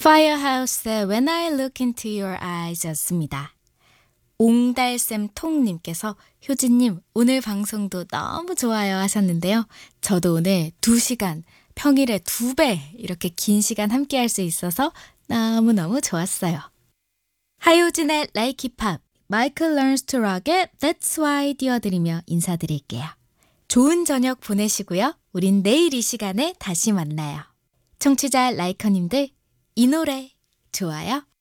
Firehouse의 When I Look Into Your Eyes 였습니다. 옹달샘 통님께서 효진님 오늘 방송도 너무 좋아요 하셨는데요. 저도 오늘 2시간, 평일에 2배 이렇게 긴 시간 함께 할 수 있어서 너무너무 좋았어요. 하효진의 Like Hip Hop, Michael Learns to Rock의 That's Why 띄워드리며 인사드릴게요. 좋은 저녁 보내시고요. 우린 내일 이 시간에 다시 만나요. 청취자 라이커님들 이 노래 좋아요?